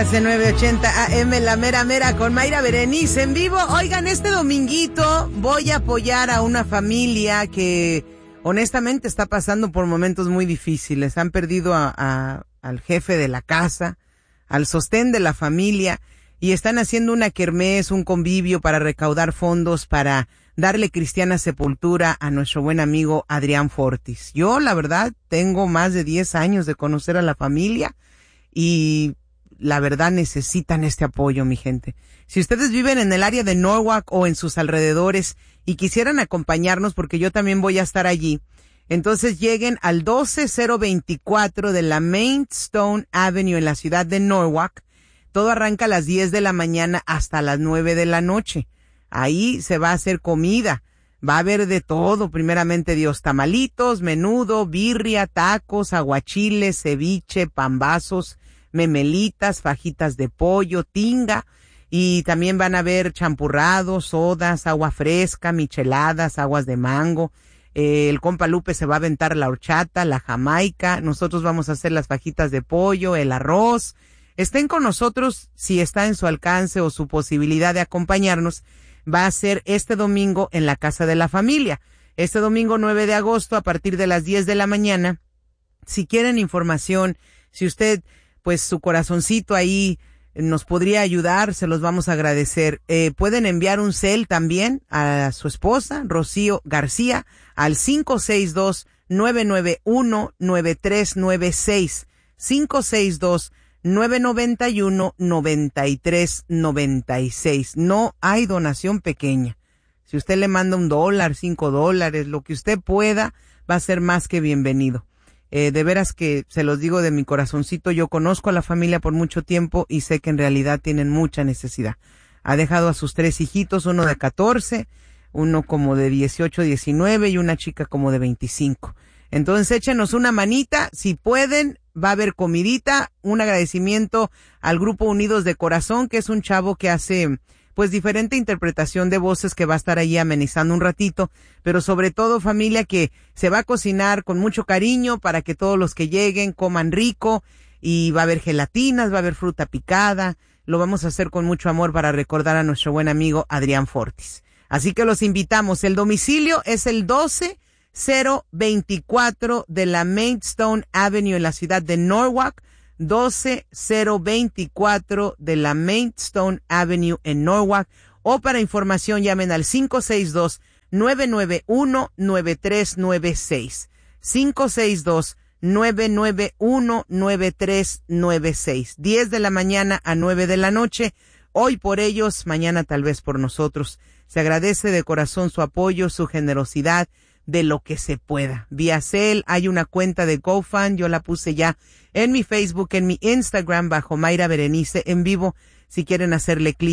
Estás en 980 AM, La Mera Mera, con Mayra Berenice en vivo. Oigan, este dominguito voy a apoyar a una familia que honestamente está pasando por momentos muy difíciles. Han perdido al jefe de la casa, al sostén de la familia, y están haciendo una kermés, un convivio para recaudar fondos para darle cristiana sepultura a nuestro buen amigo Adrián Fortis. Yo, la verdad, tengo más de 10 años de conocer a la familia y la verdad necesitan este apoyo, mi gente. Si ustedes viven en el área de Norwalk o en sus alrededores y quisieran acompañarnos, porque yo también voy a estar allí, entonces lleguen al 12024 de la Maidstone Avenue en la ciudad de Norwalk. Todo arranca a las 10 de la mañana hasta las 9 de la noche. Ahí se va a hacer comida. Va a haber de todo, primeramente Dios, tamalitos, menudo, birria, tacos, aguachiles, ceviche, pambazos, memelitas, fajitas de pollo, tinga, y también van a haber champurrados, sodas, agua fresca, micheladas, aguas de mango. El compa Lupe se va a aventar la horchata, la jamaica. Nosotros vamos a hacer las fajitas de pollo, el arroz. Estén con nosotros si está en su alcance o su posibilidad de acompañarnos. Va a ser este domingo en la casa de la familia. Este domingo 9 de agosto a partir de las 10 de la mañana. Si quieren información, si usted, pues su corazoncito ahí nos podría ayudar, se los vamos a agradecer. Pueden enviar un cel también a su esposa, Rocío García, al 562-991-9396. 562-991-9396. No hay donación pequeña. Si usted le manda $1, $5, lo que usted pueda, va a ser más que bienvenido. De veras que se los digo de mi corazoncito, yo conozco a la familia por mucho tiempo y sé que en realidad tienen mucha necesidad. Ha dejado a sus 3 hijitos, uno de 14, uno como de 18, 19 y una chica como de 25. Entonces échenos una manita, si pueden, va a haber comidita. Un agradecimiento al Grupo Unidos de Corazón, que es un chavo que hace pues diferente interpretación de voces, que va a estar ahí amenizando un ratito, pero sobre todo familia que se va a cocinar con mucho cariño para que todos los que lleguen coman rico, y va a haber gelatinas, va a haber fruta picada. Lo vamos a hacer con mucho amor para recordar a nuestro buen amigo Adrián Fortis. Así que los invitamos. El domicilio es el 12024 de la Maidstone Avenue en la ciudad de Norwalk. 12024 de la Maidstone Avenue en Norwalk. O para información llamen al 562-991-9396. 562-991-9396. 10 de la mañana a 9 de la noche. Hoy por ellos, mañana tal vez por nosotros. Se agradece de corazón su apoyo, su generosidad, de lo que se pueda. Vía Cel, hay una cuenta de GoFund, yo la puse ya en mi Facebook, en mi Instagram, bajo Mayra Berenice en vivo. Si quieren hacerle clic